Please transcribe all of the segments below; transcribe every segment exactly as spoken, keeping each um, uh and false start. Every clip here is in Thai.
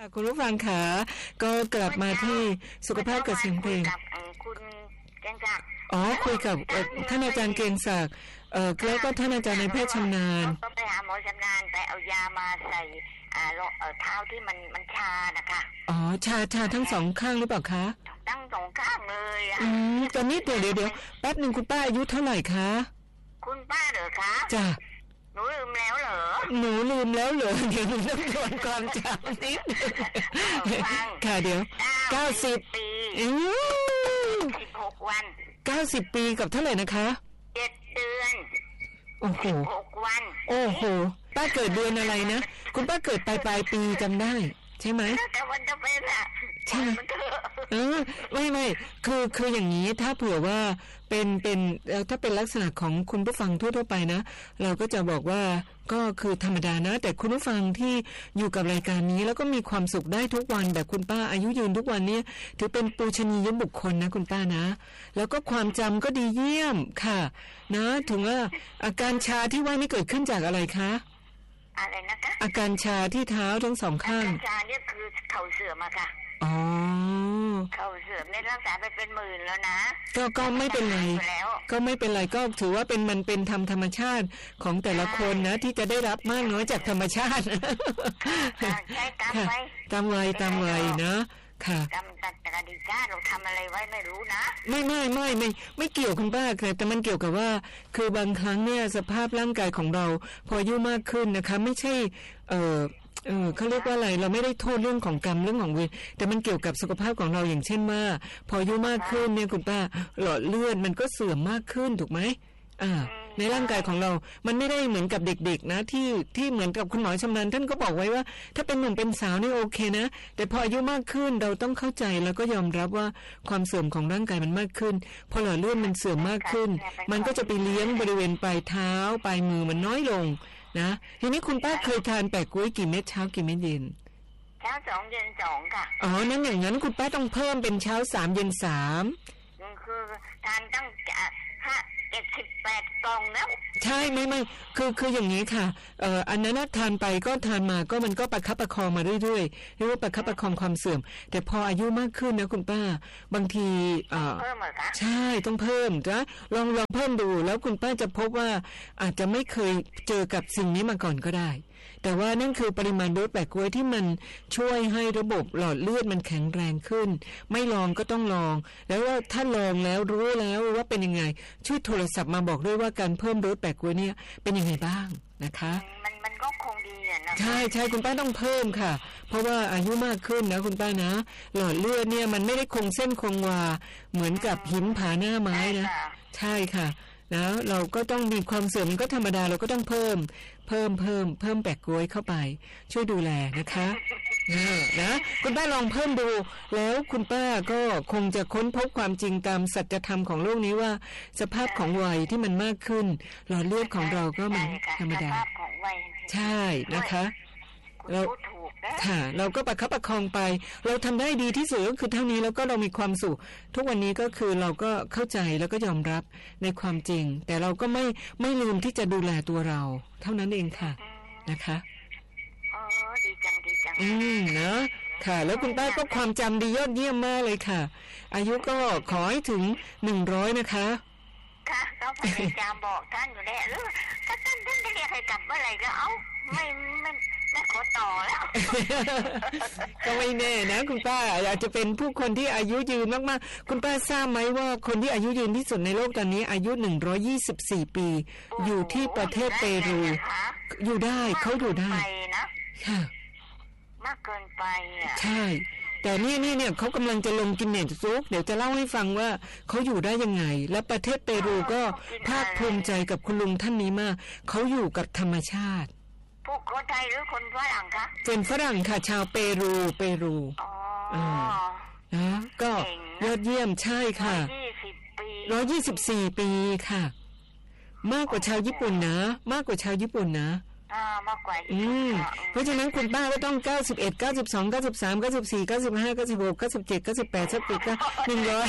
คุณผู้ฟังค่ะก็กลับมาที่สุขภาพกับเสียงเพลงคุณเกงศักดิ์อ๋อคุยกับท่านอาจารย์เกงศักดิ์เอ่อแล้วก็ท่านอาจารย์ในแพทย์ชำนาญก็ไปหาหมอชำนาญไปเอายามาใส่อ่าเท้าที่มันมันชานะคะอ๋อชาชาทั้งสองข้างหรือเปล่าคะทั้งสองข้างเลยอ่ะอืมตอนนี้เดี๋ยวเดี๋ยวเดี๋ยวแป๊บนึงคุณป้าอายุเท่าไหร่คะคุณป้าเหรอคะจ้ะหนูลืมแล้วเหรอหนูลืมแล้วเหรอเดี๋ยวหนูต้องทวนความจำนิดค่ะเดี๋ยวเก้าสิบปีสิบหกวันเก้าสิบปีกับเท่าไหร่นะคะเจ็ดเดือนโอ้โหหกวันโอ้โหป้าเกิดเดือนอะไรนะคุณป้าเกิดปลายปลายปีจำได้ใช่ไหมแต่วันจะเป็นอ่ะใช่เออไม่ไม่คือคืออย่างนี้ถ้าเผื่อว่าเป็นเป็นถ้าเป็นลักษณะของคุณผู้ฟังทั่วๆไปนะเราก็จะบอกว่าก็คือธรรมดานะแต่คุณผู้ฟังที่อยู่กับรายการนี้แล้วก็มีความสุขได้ทุกวันแบบคุณป้าอายุยืนทุกวันนี้ถือเป็นปูชนียบุคคลนะคุณป้านะแล้วก็ความจำก็ดีเยี่ยมค่ะนะถึงว่าอาการชาที่ว่านี่เกิดขึ้นจากอะไรคะอะไรนะคะอาการชาที่เท้าทั้งสองข้างอาการชาเนี่ยคือเข่าเสื่อมอะค่ะอ๋อเข่าเสื่อมเนี่ยรักษาไปเป็นหมื่นแล้วนะก็ก็ไม่เป็นไรก็ไม่เป็นไรก็ถือว่าเป็นมันเป็นธรรมธรรมชาติของแต่ละคนนะที่จะได้รับมากน้อยจากธรรมชาติใช่ตามไว้ตามวัยตามวัยนะค่ะจำแต่กระดิก้าเราทำอะไรไว้ไม่รู้นะไม่ไม่ไม่ไม่ไม่เกี่ยวคุณป้าแต่มันเกี่ยวกับว่าคือบางครั้งเนี่ยสภาพร่างกายของเราพออายุมากขึ้นนะคะไม่ใช่เอ่อเออเขาเรียกว่าอะไรเราไม่ได้โทษเรื่องของกรรมเรื่องของเวรแต่มันเกี่ยวกับสุขภาพของเราอย่างเช่นว่าพออายุมากขึ้นเนี่ยคุณป้าหลอดเลือดมันก็เสื่อมมากขึ้นถูกไหมอ่าในร่างกายของเรามันไม่ได้เหมือนกับเด็กๆนะที่ที่เหมือนกับคุณหมอชำนาญท่านก็บอกไว้ว่าถ้าเป็นหนุ่มเป็นสาวนี่โอเคนะแต่พออายุมากขึ้นเราต้องเข้าใจแล้วก็ยอมรับว่าความเสื่อมของร่างกายมันมากขึ้นพอหลอดเลือดมันเสื่อมมากขึ้นมันก็จะไปเลี้ยงบริเวณปลายเท้าปลายมือมันน้อยลงนะทีนี้คุณป้าเคยทานแปะกล้วยกี่เม็ดเช้ากี่เม็ดเย็นเช้าสองเย็นสองค่ะอ๋อนั่นอย่างนั้นคุณป้าต้องเพิ่มเป็นเช้าสามเย็นสามคือทานตั้งห้าเจ็ดสิบแปดกล่องแล้วใช่ไม่ไม่คือคืออย่างนี้ค่ะเอ่ออันนั้นทานไปก็ทานมาก็มันก็ประคับประคองมาเรื่อยๆเรียกว่าประคับประคองความเสื่อมแต่พออายุมากขึ้นนะคุณป้าบางทีเอ่อเพิ่มเหรอคะใช่ต้องเพิ่มนะลองลองเพิ่มดูแล้วคุณป้าจะพบว่าอาจจะไม่เคยเจอกับสิ่งนี้มาก่อนก็ได้แต่ว่านั่นคือปริมาณโดสแปะกล้วยที่มันช่วยให้ระบบหลอดเลือดมันแข็งแรงขึ้นไม่ลองก็ต้องลองแล้วว่าถ้าลองแล้วรู้แล้วว่าเป็นยังไงช่วยโทรศัพท์มาบอกด้วยว่าการเพิ่มโดสแปะกล้วยเนี่ยเป็นยังไงบ้างนะคะมันมันก็คงดีอ่ะนะใช่ใช่คุณป้าต้องเพิ่มค่ะเพราะว่าอายุมากขึ้นนะคุณป้านะหลอดเลือดเนี่ยมันไม่ได้คงเส้นคงวาเหมือนกับหินผาหน้าไม้นะใช่ค่ะนะเราก็ต้องมีความเสื่อมก็ธรรมดาเราก็ต้องเพิ่มเพิ่มเพิ่มเพิ่มแปะกล้วยเข้าไปช่วยดูแลนะคะนะคุณป้าลองเพิ่มดูแล้วคุณป้าก็คงจะค้นพบความจริงตามสัจธรรมของโลกนี้ว่าสภาพของวัยที่มันมากขึ้นหลอดเลือดของเราก็มันธรรมดาใช่นะคะเราค่ะเราก็ประคับประคองไปเราทำได้ดีที่สุดก็คือเท่านี้แล้วก็เรามีความสุขทุกวันนี้ก็คือเราก็เข้าใจแล้วก็ยอมรับในความจริงแต่เราก็ไม่ไม่ลืมที่จะดูแลตัวเราเท่านั้นเองค่ะนะคะอ๋อดีจังดีจังอืมนะค่ะแล้วคุณป้าก็ความจำดียอดเยี่ยมมากเลยค่ะอายุก็ขอให้ถึงหนึ่งร้อยนะคะค่ะก็พยายามบอกท่านอยู่แล้วหรือถ้าท่านท่านจะเรียกให้กลับเมื่อไหร่ก็เอ้าไม่ไม่ไม่ขอต่อแล้วก็ไม่แน่นะคุณป้าอาจจะเป็นผู้คนที่อายุยืนมากๆคุณป้าทราบไหมว่าคนที่อายุยืนที่สุดในโลกตอนนี้อายุหนึ่งร้อยยี่สิบสี่ปีอยู่ที่ประเทศเปรูอยู่ได้เขาอยู่ได้ค่ะมากเกินไปอ่ะใช่แต่นี่นี่เนี่ยเขากำลังจะลงกินเนสซุกเดี๋ยวจะเล่าให้ฟังว่าเขาอยู่ได้ยังไงและประเทศเปรูก็ภาคภูมิใจกับคุณลุงท่านนี้มากเขาอยู่กับธรรมชาติพวกคนไทยหรือคนฝรั่งคะเป็นฝรั่งค่ะชาวเปรูเปรูอ๋อนะก็ยอดเยี่ยมใช่ค่ะร้อยยี่สิบสี่ปีค่ะมากกว่าชาวญี่ปุ่นนะมากกว่าชาวญี่ปุ่นนะอ่ามากกว่าอืมเพราะฉะนั้นคุณป้าก็ต้องเก้าสิบเอ็ด เก้าสิบสอง เก้าสิบสาม เก้าสิบสี่ เก้าสิบห้า เก้าสิบหก เก้าสิบเจ็ด เก้าสิบแปด สักปีก็หนึ่งร้อย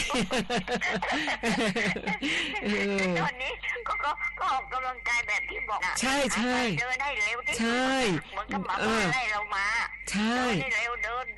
ตอนนี้ก็ก็ก็ออกกำลังกายแบบที่บอกใช่ใช่เดินได้เร็วที่ใช่เหมือนกับหมาไล่เรามาใช่เดินเร็วเดิน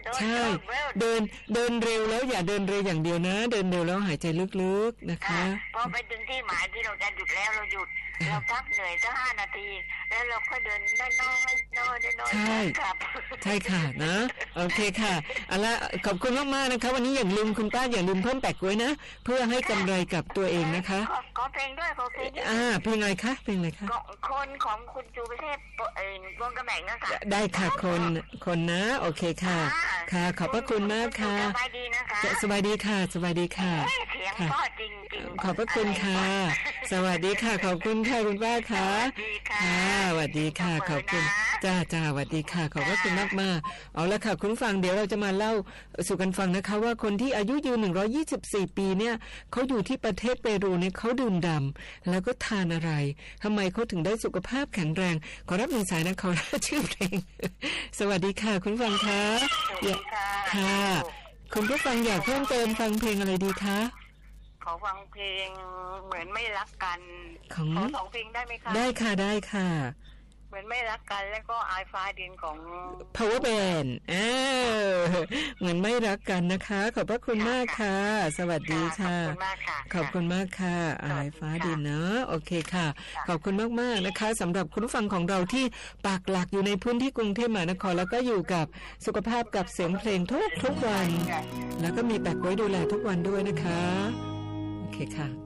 ใช่เดินเดินเร็วแล้วอย่าเดินเร็วอย่างเดียวนะเดินเร็วแล้วหายใจลึกๆนะคะพอไปถึงที่หมายที่เราจะหยุดแล้วเราหยุดเราพักเหนื่อยสักห้านาทีแล้วเราค่อยเดินได้น้อยน้อยน้อยใช่ใช่ค่ะนะโอเคค่ะเอาละขอบคุณมากๆนะคะวันนี้อย่าลืมคุณป้าอย่าลืมเพิ่มแปะกล้วยนะเพื่อให้กำไรกับตัวเองนะคะขอเพลงด้วยขอเพลงอ่าเพลงอะไรคะเพลงอะไรคะคนของคุณจูประเทศเอ่อวงกระแมงนะคะได้ค่ะคนคนนะโอเคค่ะค่ะขอบพระคุณมากค่ะสบายดีนะคะสบายดีค่ะสบายดีค่ะเสียงก็จริงจริงขอบพระคุณค่ะสวัสดีค่ะขอบคุณค่ะคุณป้าค่ะค่ะสวัสดีค่ะขอบคุณจ้าจ้าสวัสดีค่ะขอบพระคุณมากมากเอาละค่ะคุณฟังเดี๋ยวเราจะมาเล่าสู่กันฟังนะคะว่าคนที่อายุยืนหนึ่งร้อยยี่สิบสี่ปีเนี่ยเขาอยู่ที่ประเทศเปรูเนี่ยเขาดื่มด่ำแล้วก็ทานอะไรทำไมเขาถึงได้สุขภาพแข็งแรงขอรับหนึ่งสายนะเขาชื่อเพลงสวัสดีค่ะคุณฟังคะค่ะคุณผู้ฟังอยากเพิ่มเติมฟังเพลงอะไรดีคะขอฟังเพลงเหมือนไม่รักกันของขอสองเพลงได้ไหมคะได้ค่ะได้ค่ะเหมือนไม่รักกันแล้วก็ไอฟ้าดินของ Power Band เออเหมือนไม่รักกันนะคะขอบพระคุณมากค่ะสวัสดีค่ะขอบคุณมากค่ะขอบคุณมากค่ะไอฟ้าดินเนาะโอเคค่ะขอบคุณมากๆนะคะสำหรับคุณผู้ฟังของเราที่ปักหลักอยู่ในพื้นที่กรุงเทพมหานครแล้วก็อยู่กับสุขภาพกับเสียงเพลงทุกทุกวันแล้วก็มีแปะไว้ดูแลทุกวันด้วยนะคะโอเคค่ะ